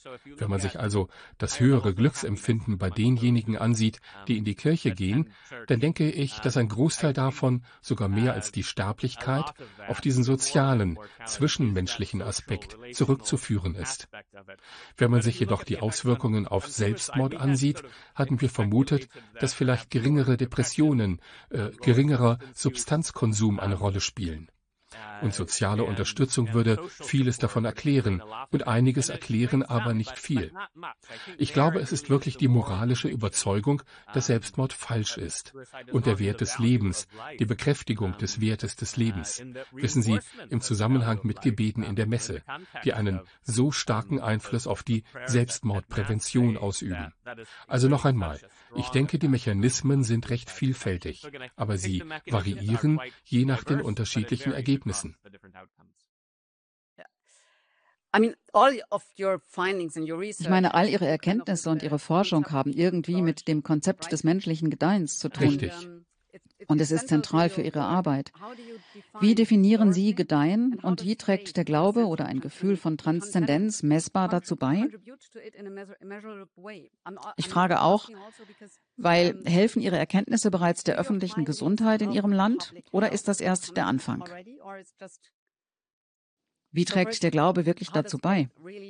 Wenn man sich also das höhere Glücksempfinden bei denjenigen ansieht, die in die Kirche gehen, dann denke ich, dass ein Großteil davon, sogar mehr als die Sterblichkeit, auf diesen sozialen, zwischenmenschlichen Aspekt zurückzuführen ist. Wenn man sich jedoch die Auswirkungen auf Selbstmord ansieht, hatten wir vermutet, dass vielleicht geringere Depressionen, geringerer Substanzkonsum eine Rolle spielen. Und soziale Unterstützung würde vieles davon erklären und einiges erklären, aber nicht viel. Ich glaube, es ist wirklich die moralische Überzeugung, dass Selbstmord falsch ist und der Wert des Lebens, die Bekräftigung des Wertes des Lebens. Wissen Sie, im Zusammenhang mit Gebeten in der Messe, die einen so starken Einfluss auf die Selbstmordprävention ausüben. Also noch einmal, ich denke, die Mechanismen sind recht vielfältig, aber sie variieren je nach den unterschiedlichen Ergebnissen. Ich meine, all Ihre Erkenntnisse und Ihre Forschung haben irgendwie mit dem Konzept des menschlichen Gedeihens zu tun. Richtig. Und es ist zentral für Ihre Arbeit. Wie definieren Sie Gedeihen und wie trägt der Glaube oder ein Gefühl von Transzendenz messbar dazu bei? Ich frage auch, weil helfen Ihre Erkenntnisse bereits der öffentlichen Gesundheit in Ihrem Land oder ist das erst der Anfang? Wie trägt der Glaube wirklich dazu bei?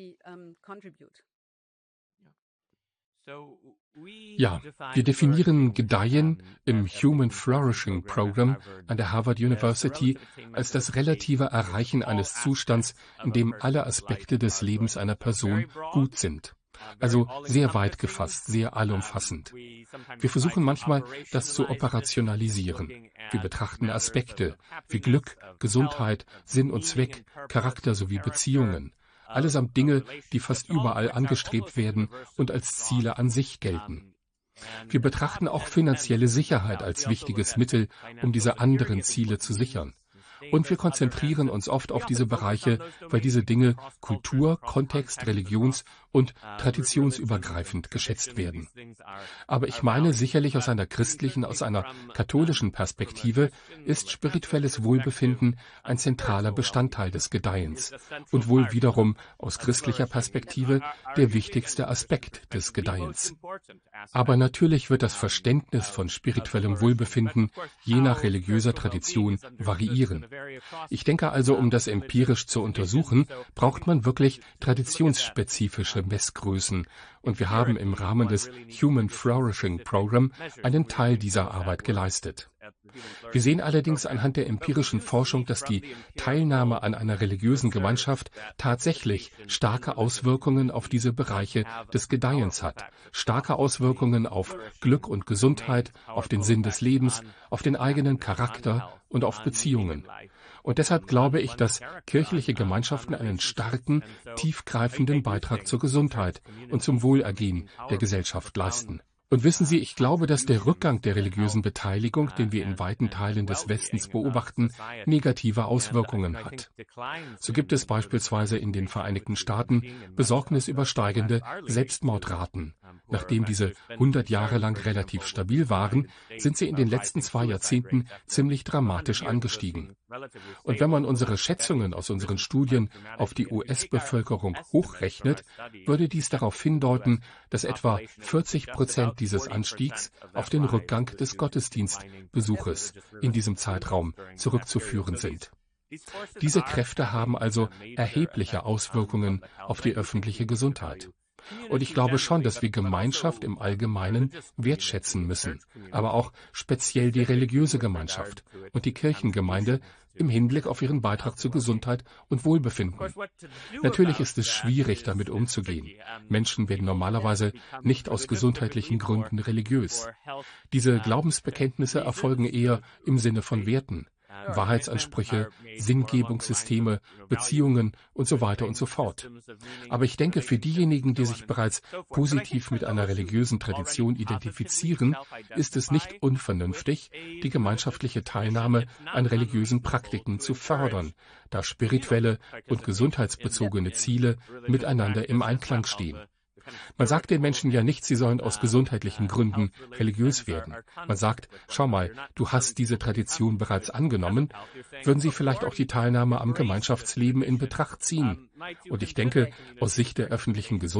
Ja, wir definieren Gedeihen im Human Flourishing Program an der Harvard University als das relative Erreichen eines Zustands, in dem alle Aspekte des Lebens einer Person gut sind. Also sehr weit gefasst, sehr allumfassend. Wir versuchen manchmal, das zu operationalisieren. Wir betrachten Aspekte wie Glück, Gesundheit, Sinn und Zweck, Charakter sowie Beziehungen. Allesamt Dinge, die fast überall angestrebt werden und als Ziele an sich gelten. Wir betrachten auch finanzielle Sicherheit als wichtiges Mittel, um diese anderen Ziele zu sichern. Und wir konzentrieren uns oft auf diese Bereiche, weil diese Dinge kultur-, kontext-, religions- und traditionsübergreifend geschätzt werden. Aber ich meine, sicherlich aus einer christlichen, aus einer katholischen Perspektive ist spirituelles Wohlbefinden ein zentraler Bestandteil des Gedeihens und wohl wiederum aus christlicher Perspektive der wichtigste Aspekt des Gedeihens. Aber natürlich wird das Verständnis von spirituellem Wohlbefinden je nach religiöser Tradition variieren. Ich denke also, um das empirisch zu untersuchen, braucht man wirklich traditionsspezifische Messgrößen. Und wir haben im Rahmen des Human Flourishing Program einen Teil dieser Arbeit geleistet. Wir sehen allerdings anhand der empirischen Forschung, dass die Teilnahme an einer religiösen Gemeinschaft tatsächlich starke Auswirkungen auf diese Bereiche des Gedeihens hat. Starke Auswirkungen auf Glück und Gesundheit, auf den Sinn des Lebens, auf den eigenen Charakter und auf Beziehungen. Und deshalb glaube ich, dass kirchliche Gemeinschaften einen starken, tiefgreifenden Beitrag zur Gesundheit und zum Wohlergehen der Gesellschaft leisten. Und wissen Sie, ich glaube, dass der Rückgang der religiösen Beteiligung, den wir in weiten Teilen des Westens beobachten, negative Auswirkungen hat. So gibt es beispielsweise in den Vereinigten Staaten besorgnisübersteigende Selbstmordraten. Nachdem diese 100 Jahre lang relativ stabil waren, sind sie in den letzten 2 Jahrzehnten ziemlich dramatisch angestiegen. Und wenn man unsere Schätzungen aus unseren Studien auf die US-Bevölkerung hochrechnet, würde dies darauf hindeuten, dass etwa 40% dieses Anstiegs auf den Rückgang des Gottesdienstbesuches in diesem Zeitraum zurückzuführen sind. Diese Kräfte haben also erhebliche Auswirkungen auf die öffentliche Gesundheit. Und ich glaube schon, dass wir Gemeinschaft im Allgemeinen wertschätzen müssen, aber auch speziell die religiöse Gemeinschaft und die Kirchengemeinde im Hinblick auf ihren Beitrag zur Gesundheit und Wohlbefinden. Natürlich ist es schwierig, damit umzugehen. Menschen werden normalerweise nicht aus gesundheitlichen Gründen religiös. Diese Glaubensbekenntnisse erfolgen eher im Sinne von Werten. Wahrheitsansprüche, Sinngebungssysteme, Beziehungen und so weiter und so fort. Aber ich denke, für diejenigen, die sich bereits positiv mit einer religiösen Tradition identifizieren, ist es nicht unvernünftig, die gemeinschaftliche Teilnahme an religiösen Praktiken zu fördern, da spirituelle und gesundheitsbezogene Ziele miteinander im Einklang stehen. Man sagt den Menschen ja nicht, sie sollen aus gesundheitlichen Gründen religiös werden. Man sagt, schau mal, du hast diese Tradition bereits angenommen, würden sie vielleicht auch die Teilnahme am Gemeinschaftsleben in Betracht ziehen. Und ich denke, aus Sicht der öffentlichen Gesundheit